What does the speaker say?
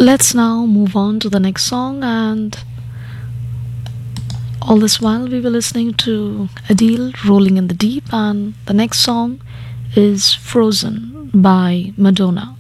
Let's now move on to the next song, and all this while we were listening to Adele Rolling in the Deep, and the next song is Frozen by Madonna.